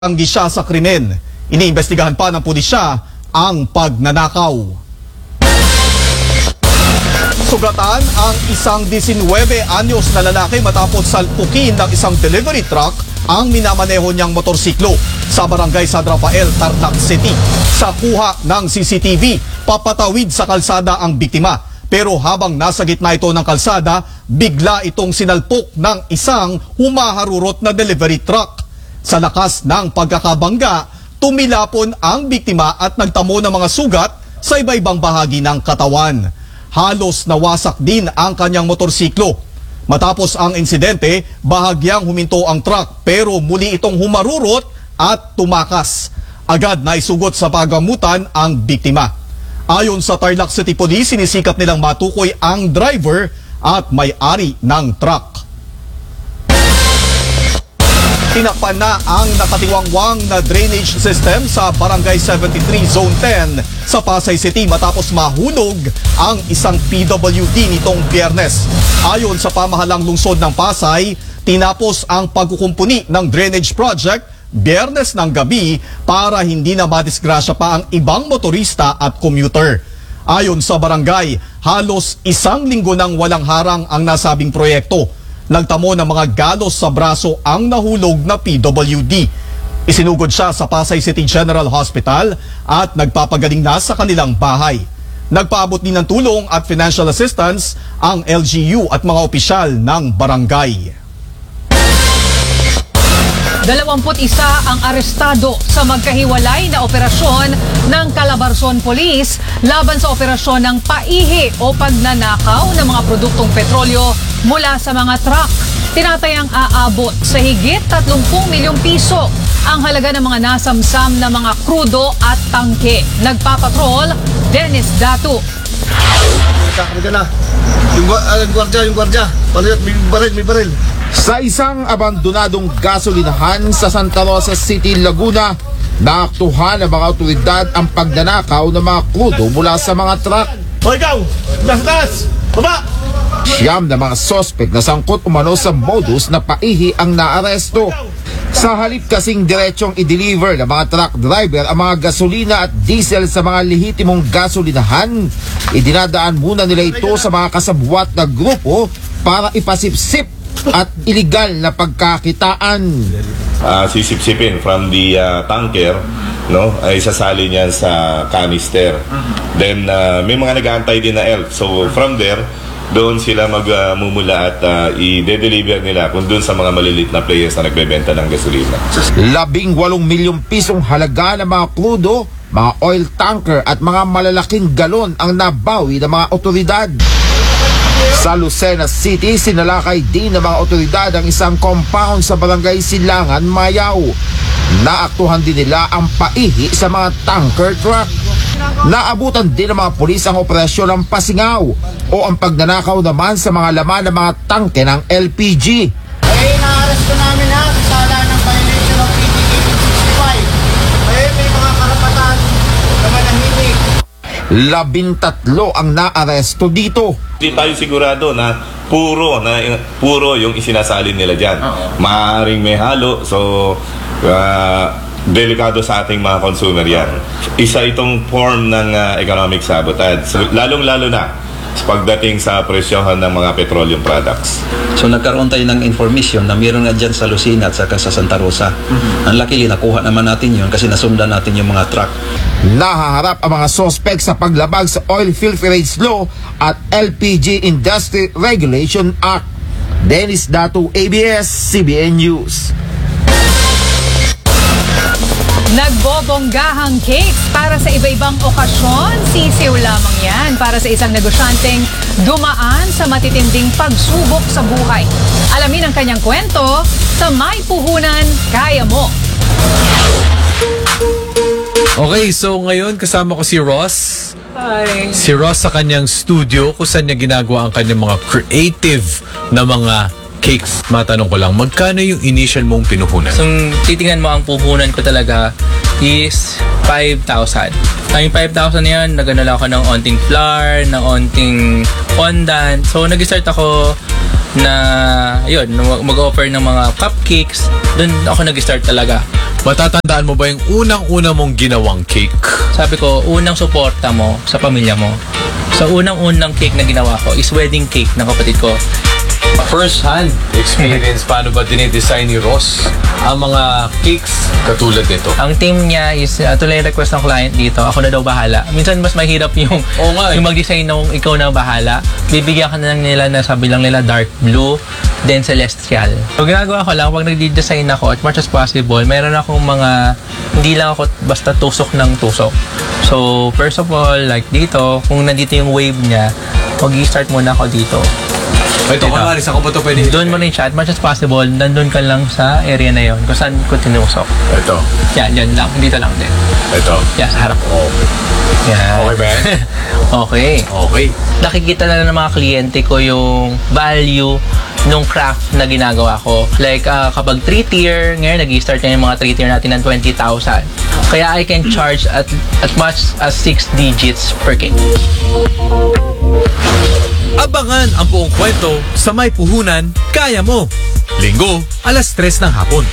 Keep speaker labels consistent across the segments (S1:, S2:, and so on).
S1: Tanggi siya sa krimen. Iniimbestigahan pa ng pulisya ang pagnanakaw. Sugatan ang isang 19 anyos na lalaki matapos salpukin ng isang delivery truck ang minamaneho niyang motorsiklo sa barangay San Rafael, Tarlac City. Sa kuha ng CCTV, papatawid sa kalsada ang biktima. Pero habang nasa gitna ito ng kalsada, bigla itong sinalpok ng isang humaharurot na delivery truck. Sa lakas ng pagkakabangga, tumilapon ang biktima at nagtamo ng mga sugat sa iba-ibang bahagi ng katawan. Halos nawasak din ang kanyang motorsiklo. Matapos ang insidente, bahagyang huminto ang truck pero muli itong humarurot at tumakas. Agad na isugot sa pagamutan ang biktima. Ayon sa Tarlac City Police, sinisikap nilang matukoy ang driver at may-ari ng truck. Tinakpan na ang nakatiwangwang na drainage system sa Barangay 73 Zone 10 sa Pasay City matapos mahulog ang isang PWD nitong Biyernes. Ayon sa pamahalang lungsod ng Pasay, tinapos ang pagkukumpuni ng drainage project Biyernes ng gabi para hindi na madisgrasya pa ang ibang motorista at commuter. Ayon sa barangay, halos isang linggo nang walang harang ang nasabing proyekto. Nagtamo ng mga galos sa braso ang nahulog na PWD. Isinugod siya sa Pasay City General Hospital at nagpapagaling na sa kanilang bahay. Nagpaabot din ng tulong at financial assistance ang LGU at mga opisyal ng barangay.
S2: 21 ang arestado sa magkahiwalay na operasyon ng Calabarzon Police laban sa operasyon ng paihi o pagnanakaw ng mga produktong petrolyo mula sa mga truck. Tinatayang aabot sa higit 30 milyong piso ang halaga ng mga nasamsam na mga krudo at tangke. Nagpapatrol, Dennis Datu.
S3: Kakaliga na. Yung gwardiya. May baril.
S4: Sa isang abandonadong gasolinahan sa Santa Rosa City, Laguna, naaktuhan ng mga otoridad ang pagnanakaw ng mga krudo mula sa mga truck.
S3: O ikaw! Taas! Baba!
S4: Siyam na mga sospek na sangkot umano sa modus na paihi ang naaresto. Sa halip kasing diretsong i-deliver ng mga truck driver ang mga gasolina at diesel sa mga lehitimong gasolinahan, idinadaan muna nila ito sa mga kasabwat na grupo para ipasipsip at iligal na pagkakitaan.
S5: Sisipsipin from the tanker, no, ay sasali niyan sa canister. Then may mga nag-aantay din na elf. So from there, doon sila magmumula at i-deliver nila kung doon sa mga malilit na players na nagbebenta ng gasolina.
S4: 18 milyong pisong halaga ng mga krudo, mga oil tanker at mga malalaking galon ang nabawi ng mga otoridad. Sa Lucena City, sinalakay din ng mga otoridad ang isang compound sa barangay Silangan, Mayao. Naaktuhan din nila ang paihi sa mga tanker truck. Naabutan din ng mga pulis ang operasyon ng pasingaw o ang pagnanakaw naman sa mga laman ng mga tangke ng LPG.
S6: Ay, na-arresto namin ha, sala ng violation of PDK 65. Ay, may mga karapatan na manahimik.
S4: 13 ang naaresto dito.
S5: Hindi tayo sigurado na puro yung isinasalin nila dyan. Maaaring may halo, so delikado sa ating mga consumer yan. Isa itong form ng economic sabotage, so, lalong-lalo na pagdating sa presyohan ng mga petroleum products.
S7: So nagkaroon tayo ng information na meron nga dyan sa Lucena at saka sa Santa Rosa. Ang luckily, nakuha naman natin yun kasi nasundan natin yung mga truck.
S4: Nahaharap ang mga sospek sa paglabag sa Oil Filterage Law at LPG Industry Regulation Act. Dennis Datu, ABS-CBN News.
S2: Nagbobonggahang cake para sa iba-ibang okasyon. Sisiw lamang yan para sa isang negosyanteng dumaan sa matitinding pagsubok sa buhay. Alamin ang kanyang kwento sa May Puhunan, Kaya Mo.
S8: Okay, so ngayon kasama ko si Ross.
S2: Hi.
S8: Si Ross sa kanyang studio kung saan niya ginagawa ang kanyang mga creative na mga cakes. Matanong ko lang, magkano yung initial mong pinuhunan?
S9: So, titingnan mo ang puhunan ko talaga is 5,000. Ang 5,000 na yan, naganala ako ng onting flour, ng onting fondant. So, nag-start ako na, yun, mag-offer ng mga cupcakes. Doon ako nag-start talaga.
S8: Matatandaan mo ba yung unang-una mong ginawang cake?
S9: Sabi ko, unang suporta mo sa pamilya mo. So, unang-unang cake na ginawa ko is wedding cake ng kapatid ko.
S8: First hand experience, paano ba dinidesign ni Ross ang mga cakes katulad nito?
S9: Ang team niya is, tuloy request ng client dito, ako na daw bahala. Minsan mas mahirap yung,
S8: Oo nga eh.
S9: yung mag-design ng ikaw na bahala. Bibigyan ka na lang nila na sabi lang nila dark blue, then celestial. So ginagawa ko lang, pag nag-design ako, as much as possible, meron akong mga, hindi lang ako basta tusok ng tusok. So first of all, like dito, kung nandito yung wave niya, mag-i-start muna ako dito.
S8: Ito, kunwari, saan ko ba ito pwede?
S9: Doon mo rin siya, as much as possible, nandun ka lang sa area na yon kung saan ko tinusok.
S8: Ito.
S9: Yan, yan lang. Dito lang din.
S8: Ito.
S9: Yan, sa harap. Yan.
S8: Okay ba yan?
S9: Okay.
S8: Okay.
S9: Nakikita na ng mga kliyente ko yung value nung craft na ginagawa ko. Like, kapag 3-tier, ngayon nag-start na yung mga 3-tier natin ng 20,000. Kaya I can charge at much as 6 digits per cake.
S8: Abangan ang buong kwento sa May Puhunan, Kaya Mo. Linggo, 3:00 ng hapon.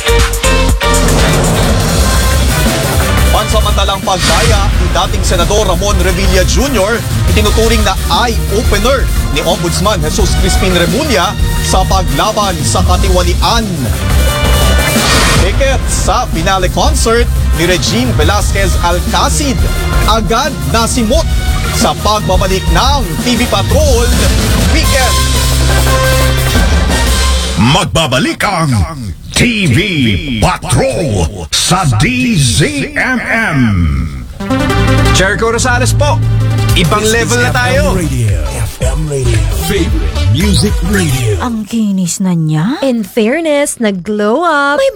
S1: Pansamantalang pagdaya ni dating Senador Ramon Revilla Jr. itinuturing na eye-opener ni Ombudsman Jesus Crispin Remulla sa paglaban sa katiwalian. Ticket sa finale concert ni Regine Velasquez Alcacid agad nasimot sa pagbabalik ng TV Patrol Weekend.
S10: Magbabalik ang TV Patrol sa DZMM.
S3: Jericho Rosales po. Ibang level na tayo.
S10: FM Radio. Favorite Music Radio.
S11: Ang kinis na niya. In fairness, nag-glow up. May